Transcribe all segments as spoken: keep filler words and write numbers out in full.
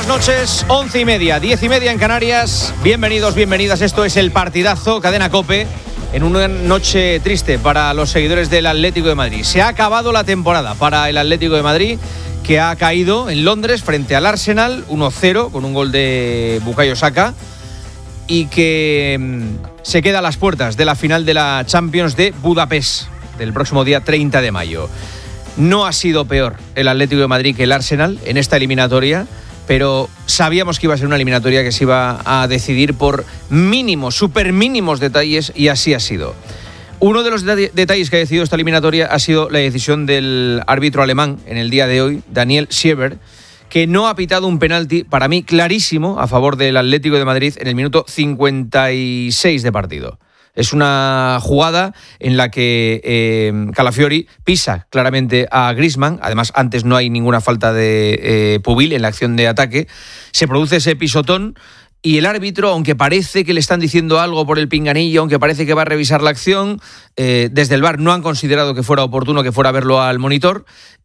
noches, once y media, diez y media en Canarias. Bienvenidos, bienvenidas. Esto es el partidazo, Cadena COPE, en una noche triste para los seguidores del Atlético de Madrid. Se ha acabado la temporada para el Atlético de Madrid, que ha caído en Londres frente al Arsenal uno cero con un gol de Bukayo Saka, y que se queda a las puertas de la final de la Champions de Budapest del próximo día treinta de mayo. No ha sido peor el Atlético de Madrid que el Arsenal en esta eliminatoria, pero sabíamos que iba a ser una eliminatoria que se iba a decidir por mínimos, súper mínimos detalles, y así ha sido. Uno de los det- detalles que ha decidido esta eliminatoria ha sido la decisión del árbitro alemán en el día de hoy, Daniel Sieber, que no ha pitado un penalti, para mí clarísimo, a favor del Atlético de Madrid en el minuto cincuenta y seis de partido. Es una jugada en la que eh, Calafiori pisa claramente a Griezmann. Además, antes no hay ninguna falta de eh, Pubil en la acción de ataque. Se produce ese pisotón y el árbitro, aunque parece que le están diciendo algo por el pinganillo, aunque parece que va a revisar la acción, eh, desde el V A R no han considerado que fuera oportuno que fuera a verlo al monitor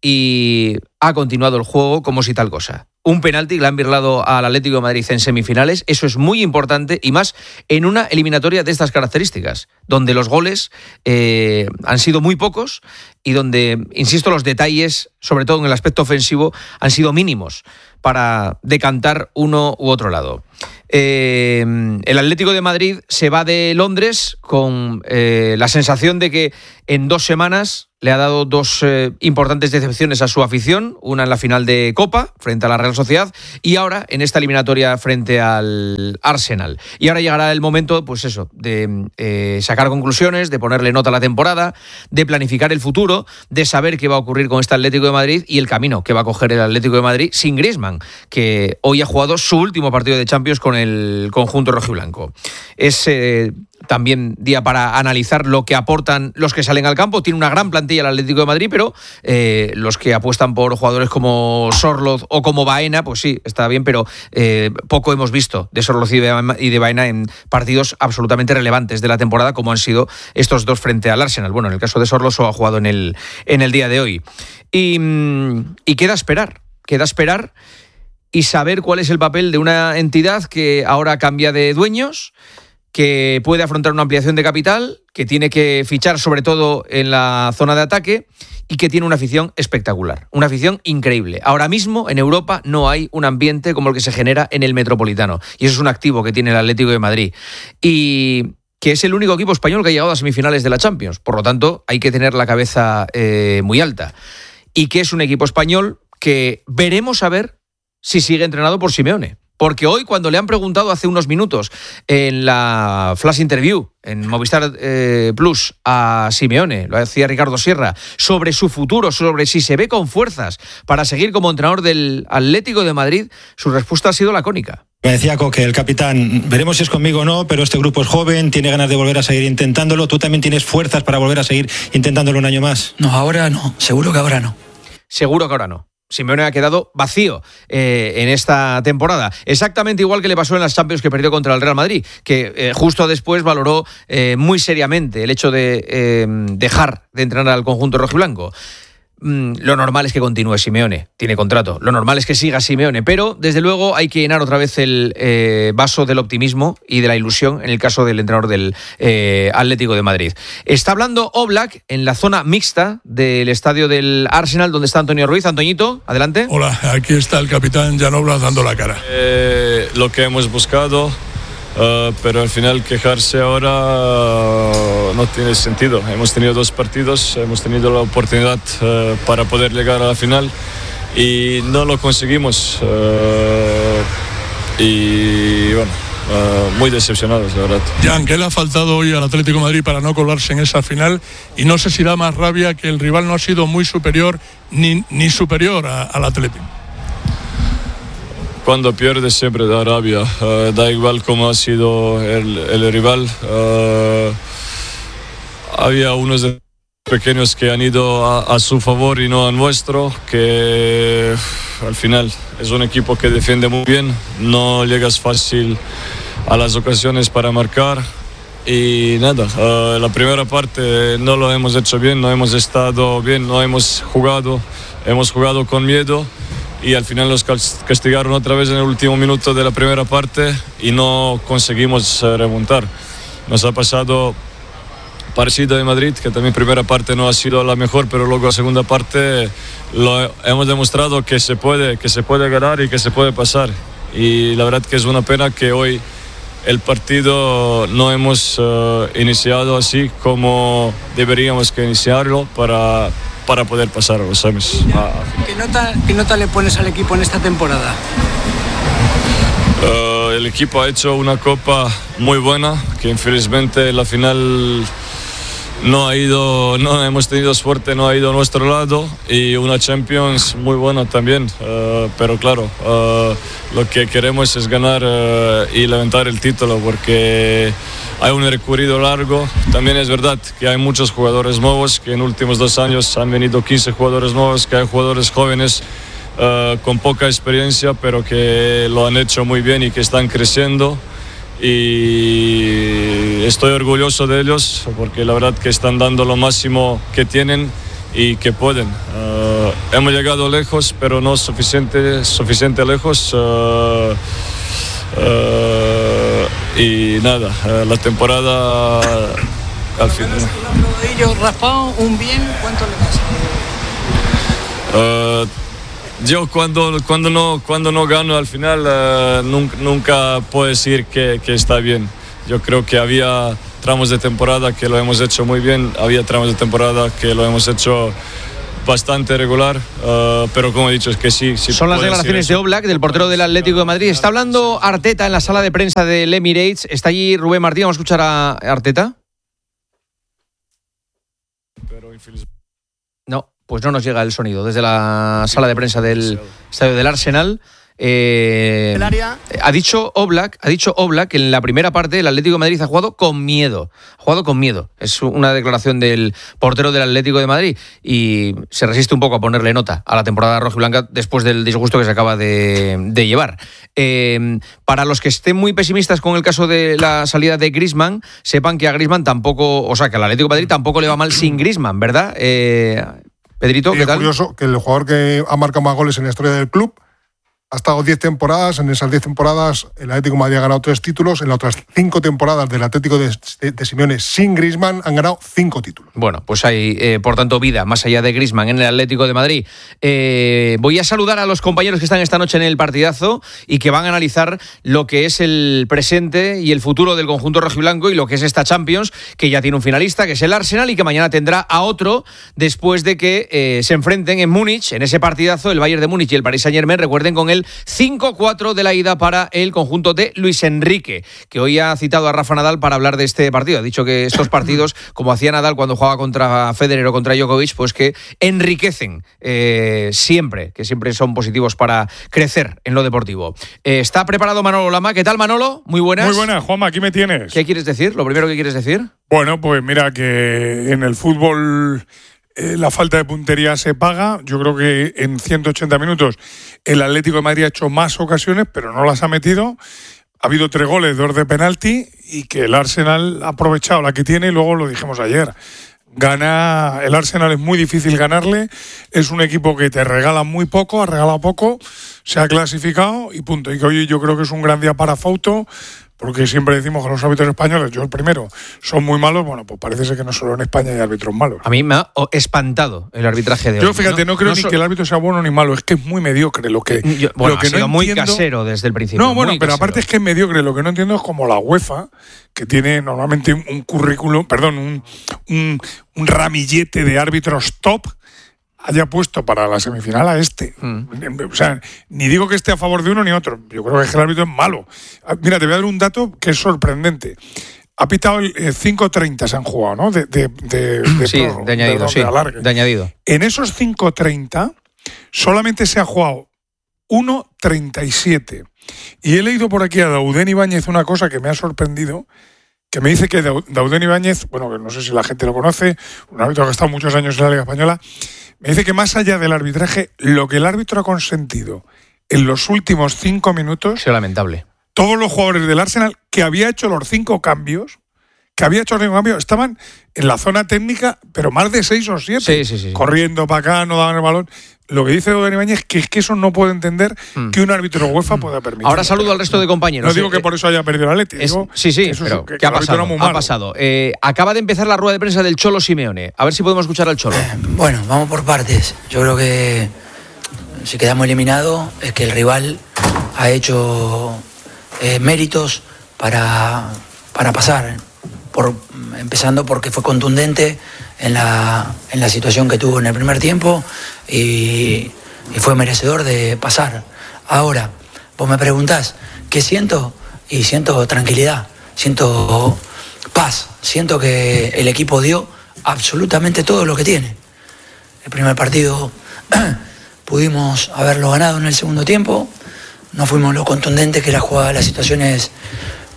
y ha continuado el juego como si tal cosa. Un penalti que le han birlado al Atlético de Madrid en semifinales. Eso es muy importante, y más en una eliminatoria de estas características, donde los goles eh, han sido muy pocos y donde, insisto, los detalles, sobre todo en el aspecto ofensivo, han sido mínimos para decantar uno u otro lado. Eh, el Atlético de Madrid se va de Londres con eh, la sensación de que en dos semanas le ha dado dos eh, importantes decepciones a su afición, una en la final de Copa frente a la Real Sociedad y ahora en esta eliminatoria frente al Arsenal. Y ahora llegará el momento, pues eso, de eh, sacar conclusiones, de ponerle nota a la temporada, de planificar el futuro, de saber qué va a ocurrir con este Atlético de Madrid y el camino que va a coger el Atlético de Madrid sin Griezmann, que hoy ha jugado su último partido de Champions con el conjunto rojiblanco. Es eh, también día para analizar lo que aportan los que salen al campo. Tiene una gran plantilla el Atlético de Madrid, pero eh, los que apuestan por jugadores como Sorloth o como Baena, pues sí, está bien, pero eh, poco hemos visto de Sorloth y de Baena en partidos absolutamente relevantes de la temporada, como han sido estos dos frente al Arsenal. Bueno, en el caso de Sorloth ha jugado en el, en el día de hoy. Y, y queda esperar, queda esperar y saber cuál es el papel de una entidad que ahora cambia de dueños, que puede afrontar una ampliación de capital, que tiene que fichar sobre todo en la zona de ataque y que tiene una afición espectacular, una afición increíble. Ahora mismo en Europa no hay un ambiente como el que se genera en el Metropolitano, y eso es un activo que tiene el Atlético de Madrid, y que es el único equipo español que ha llegado a semifinales de la Champions. Por lo tanto, hay que tener la cabeza eh, muy alta, y que es un equipo español que veremos a ver si sigue entrenado por Simeone. Porque hoy, cuando le han preguntado hace unos minutos en la flash interview en Movistar eh, Plus a Simeone, lo hacía Ricardo Sierra, sobre su futuro, sobre si se ve con fuerzas para seguir como entrenador del Atlético de Madrid, su respuesta ha sido lacónica. Me decía Coque, el capitán, veremos si es conmigo o no, pero este grupo es joven, tiene ganas de volver a seguir intentándolo. ¿Tú también tienes fuerzas para volver a seguir intentándolo un año más? No, ahora no, seguro que ahora no. Seguro que ahora no. Simeone ha quedado vacío eh, en esta temporada. Exactamente igual que le pasó en las Champions que perdió contra el Real Madrid, que eh, justo después valoró eh, muy seriamente el hecho de eh, dejar de entrenar al conjunto rojiblanco. Mm, lo normal es que continúe Simeone, tiene contrato. Lo normal es que siga Simeone, pero desde luego hay que llenar otra vez el eh, vaso del optimismo y de la ilusión en el caso del entrenador del eh, Atlético de Madrid. Está hablando Oblak en la zona mixta del estadio del Arsenal, donde está Antonio Ruiz. Antoñito, adelante. Hola, aquí está el capitán Jan Oblak dando la cara. Eh, lo que hemos buscado, uh, pero al final quejarse ahora uh, no tiene sentido. Hemos tenido dos partidos, hemos tenido la oportunidad uh, para poder llegar a la final y no lo conseguimos. Uh, y bueno, uh, muy decepcionados, la verdad. Jan, ¿qué le ha faltado hoy al Atlético de Madrid para no colarse en esa final? Y no sé si da más rabia que el rival no ha sido muy superior ni, ni superior a, al Atlético. Cuando pierdes siempre da rabia, uh, da igual cómo ha sido el, el rival. Uh, había unos de pequeños que han ido a, a su favor y no a nuestro, que al final es un equipo que defiende muy bien, no llegas fácil a las ocasiones para marcar. Y nada, uh, la primera parte no lo hemos hecho bien, no hemos estado bien, no hemos jugado, hemos jugado con miedo. y al final nos castigaron otra vez en el último minuto de la primera parte y no conseguimos uh, remontar. Nos ha pasado parecido en Madrid, que también primera parte no ha sido la mejor, pero luego la segunda parte lo hemos demostrado que se puede, que se puede ganar y que se puede pasar. Y la verdad que es una pena que hoy el partido no hemos uh, iniciado así como deberíamos que iniciarlo para, para poder pasar a los semis. ¿Qué nota, ¿Qué nota le pones al equipo en esta temporada? Uh, el equipo ha hecho una copa muy buena, que infelizmente la final no ha ido, no hemos tenido suerte, no ha ido a nuestro lado, y una Champions muy buena también, uh, pero claro, uh, lo que queremos es ganar uh, y levantar el título, porque hay un recorrido largo. También es verdad que hay muchos jugadores nuevos, que en los últimos dos años han venido quince jugadores nuevos, que hay jugadores jóvenes uh, con poca experiencia, pero que lo han hecho muy bien y que están creciendo. Y estoy orgulloso de ellos porque la verdad que están dando lo máximo que tienen y que pueden. Uh, hemos llegado lejos, pero no suficiente, suficiente lejos. Uh, uh, y nada, uh, la temporada al final. ¿Un raspado, un bien? ¿Cuánto le Uh, pasa? Yo cuando, cuando, no, cuando no gano al final uh, nunca, nunca puedo decir que, que está bien. Yo creo que había tramos de temporada que lo hemos hecho muy bien, había tramos de temporada que lo hemos hecho bastante regular, uh, pero como he dicho es que sí. sí Son las declaraciones de Oblak, del portero del Atlético de Madrid. Está hablando Arteta en la sala de prensa del Emirates. Está allí Rubén Martín, vamos a escuchar a Arteta. Pero infelizmente... No. Pues no nos llega el sonido desde la sala de prensa del estadio del Arsenal. Eh, el área. Ha dicho Oblak, ha dicho Oblak que en la primera parte el Atlético de Madrid ha jugado con miedo. Ha jugado con miedo. Es una declaración del portero del Atlético de Madrid y se resiste un poco a ponerle nota a la temporada rojiblanca después del disgusto que se acaba de, de llevar. Eh, para los que estén muy pesimistas con el caso de la salida de Griezmann, sepan que a Griezmann tampoco, o sea, que al Atlético de Madrid tampoco le va mal sin Griezmann, ¿verdad? Eh, Pedrito, sí, ¿qué tal? Es curioso que el jugador que ha marcado más goles en la historia del club ha estado diez temporadas. En esas diez temporadas el Atlético de Madrid ha ganado tres títulos. En las otras cinco temporadas del Atlético de, de, de Simeone sin Griezmann han ganado cinco títulos. Bueno, pues hay, eh, por tanto, vida más allá de Griezmann en el Atlético de Madrid. Eh, voy a saludar a los compañeros que están esta noche en el partidazo y que van a analizar lo que es el presente y el futuro del conjunto rojiblanco y lo que es esta Champions, que ya tiene un finalista, que es el Arsenal, y que mañana tendrá a otro después de que eh, se enfrenten en Múnich, en ese partidazo, el Bayern de Múnich y el Paris Saint-Germain. Recuerden, con el cinco cuatro de la ida para el conjunto de Luis Enrique, que hoy ha citado a Rafa Nadal para hablar de este partido. Ha dicho que estos partidos, como hacía Nadal cuando jugaba contra Federer o contra Djokovic, pues que enriquecen eh, siempre, que siempre son positivos para crecer en lo deportivo. Eh, está preparado Manolo Lama. ¿Qué tal, Manolo? Muy buenas. Muy buenas, Juanma, aquí me tienes. ¿Qué quieres decir? Lo primero que quieres decir. Bueno, pues mira que en el fútbol eh, la falta de puntería se paga. Yo creo que en ciento ochenta minutos el Atlético de Madrid ha hecho más ocasiones, pero no las ha metido. Ha habido tres goles, dos de penalti, y que el Arsenal ha aprovechado la que tiene, y luego lo dijimos ayer. Gana, el Arsenal es muy difícil ganarle, es un equipo que te regala muy poco, ha regalado poco, se ha clasificado y punto. Y que hoy yo creo que es un gran día para Fauto, porque siempre decimos que los árbitros españoles, yo el primero, son muy malos. Bueno, pues parece ser que no solo en España hay árbitros malos. A mí me ha espantado el arbitraje de hoy. Yo, fíjate, no, no creo no ni so... que el árbitro sea bueno ni malo, es que es muy mediocre lo que, yo, bueno, lo que ha sido no muy entiendo... casero desde el principio. No, bueno, pero casero. Aparte es que es mediocre. Lo que no entiendo es como la UEFA, que tiene normalmente un, un currículum, perdón, un, un, un ramillete de árbitros top, haya puesto para la semifinal a este. Mm. O sea, ni digo que esté a favor de uno ni otro. Yo creo que el árbitro es malo. Mira, te voy a dar un dato que es sorprendente. Ha pitado el eh, cinco treinta, se han jugado, ¿no? De, de, de, de sí, pro, de añadido, de, sí, de, de añadido. En esos cinco treinta solamente se ha jugado uno treinta y siete. Y he leído por aquí a Dauden Ibáñez una cosa que me ha sorprendido, que me dice que Dauden Ibáñez, bueno, que no sé si la gente lo conoce, un árbitro que ha estado muchos años en la Liga Española, me dice que más allá del arbitraje, lo que el árbitro ha consentido en los últimos cinco minutos... Es lamentable. Todos los jugadores del Arsenal que había hecho los cinco cambios, que había hecho los cinco cambios, estaban en la zona técnica, pero más de seis o siete. Sí, sí, sí. Corriendo para acá, no daban el balón. lo que dice Dani Ibáñez, que es que eso no puedo entender mm. que un árbitro UEFA pueda permitir. Ahora saludo al resto de compañeros. No digo eh, que por eso haya perdido el Atleti. Es, sí, sí, eso pero es, que, ¿qué que ha pasado? Ha pasado. Eh, acaba de empezar la rueda de prensa del Cholo Simeone. A ver si podemos escuchar al Cholo. Eh, bueno, vamos por partes. Yo creo que si quedamos eliminados es que el rival ha hecho eh, méritos para, para pasar. Por, empezando porque fue contundente en la, en la situación que tuvo en el primer tiempo y, y fue merecedor de pasar. Ahora, vos me preguntás, ¿qué siento? Y siento tranquilidad, siento paz, siento que el equipo dio absolutamente todo lo que tiene. El primer partido pudimos haberlo ganado en el segundo tiempo, no fuimos lo contundentes que era jugada las situaciones